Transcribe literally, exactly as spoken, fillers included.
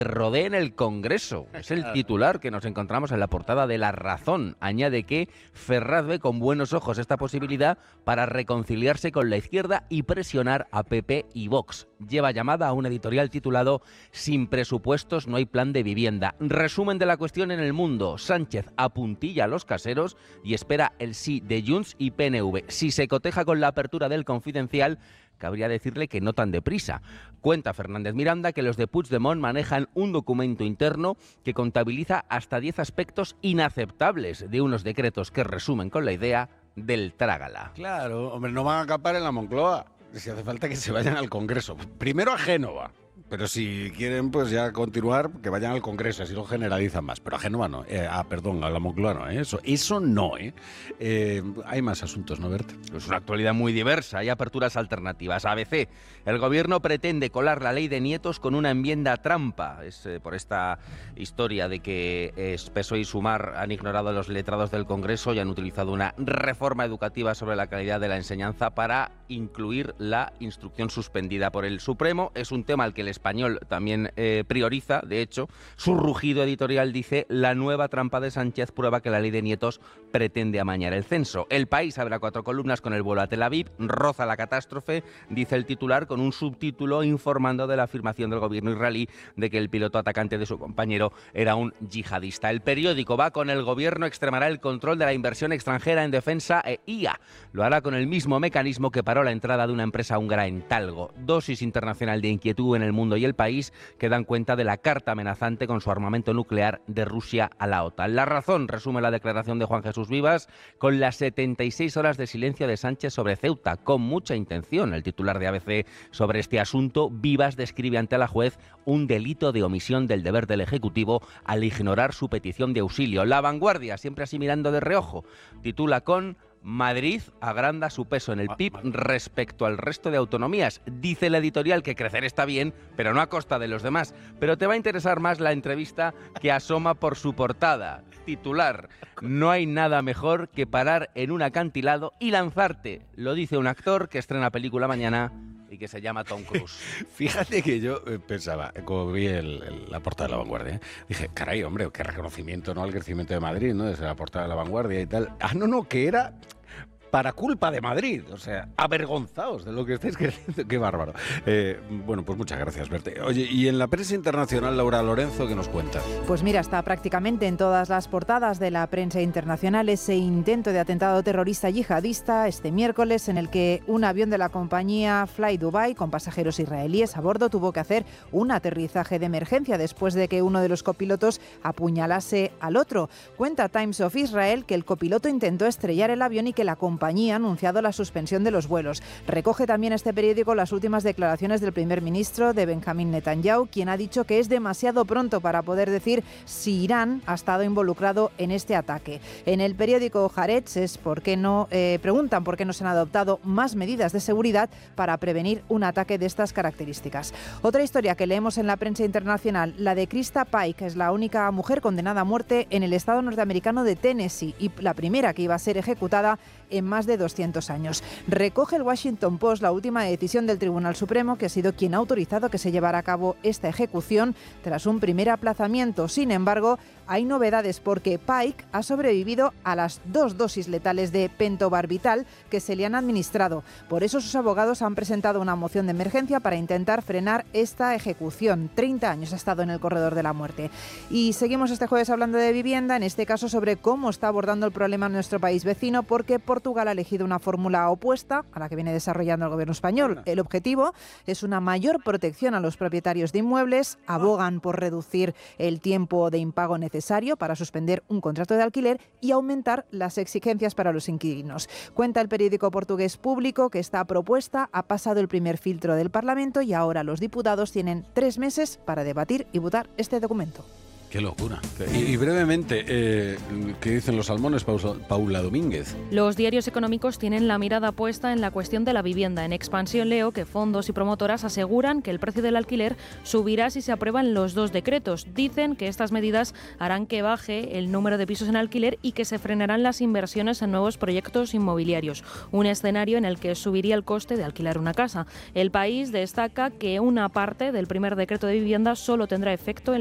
rodeen el Congreso. Es el titular que nos encontramos en la portada de La Razón. Añade que Ferraz ve con buenos ojos esta posibilidad para reconciliarse con la izquierda y presionar a P P y Vox. Lleva llamada a un editorial titulado Sin presupuestos no hay plan de vivienda. Resumen de la cuestión en El Mundo. Sánchez apuntilla a los caseros y espera el sí de Junts y P N V. Si se coteja con la apertura del Confidencial, cabría decirle que no tan deprisa. Cuenta Fernández Miranda que los de Puigdemont manejan un documento interno que contabiliza hasta diez aspectos inaceptables de unos decretos que resumen con la idea del trágala. Claro, hombre, no van a acampar en la Moncloa. Si hace falta que se vayan al Congreso. Primero a Génova. Pero si quieren, pues ya continuar, que vayan al Congreso, así lo generalizan más. Pero a Génova no, eh, ah, perdón, a la Moncloa no, ¿eh? eso, eso no, ¿eh? ¿eh? Hay más asuntos, ¿no, Bert? Es una actualidad muy diversa, hay aperturas alternativas. A B C, el gobierno pretende colar la ley de nietos con una enmienda trampa. Es eh, por esta historia de que eh, P S O E y Sumar han ignorado a los letrados del Congreso y han utilizado una reforma educativa sobre la calidad de la enseñanza para incluir la instrucción suspendida por el Supremo. Es un tema al que el Español también eh, prioriza. De hecho, su rugido editorial dice: la nueva trampa de Sánchez prueba que la ley de nietos pretende amañar el censo. El País abre cuatro columnas con el vuelo a Tel Aviv, roza la catástrofe, dice el titular, con un subtítulo informando de la afirmación del gobierno israelí de que el piloto atacante de su compañero era un yihadista. El periódico va con el gobierno extremará el control de la inversión extranjera en defensa e I A. Lo hará con el mismo mecanismo que paró la entrada de una empresa húngara en Talgo. Dosis internacional de inquietud en el mundo y el país que dan cuenta de la carta amenazante con su armamento nuclear de Rusia a la OTAN. La Razón resume la declaración de Juan Jesús Vivas con las setenta y seis horas de silencio de Sánchez sobre Ceuta, con mucha intención. El titular de A B C sobre este asunto, Vivas describe ante la juez un delito de omisión del deber del Ejecutivo al ignorar su petición de auxilio. La Vanguardia, siempre así mirando de reojo, titula con: Madrid agranda su peso en el P I B respecto al resto de autonomías. Dice el editorial que crecer está bien, pero no a costa de los demás. Pero te va a interesar más la entrevista que asoma por su portada. Titular: no hay nada mejor que parar en un acantilado y lanzarte. Lo dice un actor que estrena película mañana y que se llama Tom Cruise. Fíjate que yo eh, pensaba, como vi el, el, la portada de La Vanguardia, ¿eh? dije, caray, hombre, qué reconocimiento, ¿no?, al crecimiento de Madrid, ¿no?, desde la portada de La Vanguardia y tal. Ah, no, no, que era para culpa de Madrid, o sea, avergonzaos de lo que estáis creciendo, qué bárbaro. Eh, bueno, pues muchas gracias, Berta. Oye, y en la prensa internacional, Laura Lorenzo, ¿qué nos cuenta? Pues mira, está prácticamente en todas las portadas de la prensa internacional ese intento de atentado terrorista yihadista este miércoles, en el que un avión de la compañía Fly Dubai con pasajeros israelíes a bordo tuvo que hacer un aterrizaje de emergencia después de que uno de los copilotos apuñalase al otro. Cuenta Times of Israel que el copiloto intentó estrellar el avión y que la compañía ha anunciado la suspensión de los vuelos. Recoge también este periódico las últimas declaraciones del primer ministro de Benjamín Netanyahu, quien ha dicho que es demasiado pronto para poder decir si Irán ha estado involucrado en este ataque. En el periódico Haaretz es por qué no eh, preguntan por qué no se han adoptado más medidas de seguridad para prevenir un ataque de estas características. Otra historia que leemos en la prensa internacional, la de Krista Pike, es la única mujer condenada a muerte en el estado norteamericano de Tennessee y la primera que iba a ser ejecutada en más de doscientos años. Recoge el Washington Post la última decisión del Tribunal Supremo, que ha sido quien ha autorizado que se llevara a cabo esta ejecución tras un primer aplazamiento. Sin embargo, hay novedades porque Pike ha sobrevivido a las dos dosis letales de pentobarbital que se le han administrado. Por eso sus abogados han presentado una moción de emergencia para intentar frenar esta ejecución. treinta años ha estado en el corredor de la muerte. Y seguimos este jueves hablando de vivienda, en este caso sobre cómo está abordando el problema en nuestro país vecino, porque Portugal ha elegido una fórmula opuesta a la que viene desarrollando el gobierno español. El objetivo es una mayor protección a los propietarios de inmuebles, abogan por reducir el tiempo de impago necesario para suspender un contrato de alquiler y aumentar las exigencias para los inquilinos. Cuenta el periódico portugués Público que esta propuesta ha pasado el primer filtro del Parlamento y ahora los diputados tienen tres meses para debatir y votar este documento. Qué locura. Y, y brevemente, eh, ¿qué dicen los salmones, Paula Domínguez? Los diarios económicos tienen la mirada puesta en la cuestión de la vivienda. En Expansión leo que fondos y promotoras aseguran que el precio del alquiler subirá si se aprueban los dos decretos. Dicen que estas medidas harán que baje el número de pisos en alquiler y que se frenarán las inversiones en nuevos proyectos inmobiliarios. Un escenario en el que subiría el coste de alquilar una casa. El País destaca que una parte del primer decreto de vivienda solo tendrá efecto en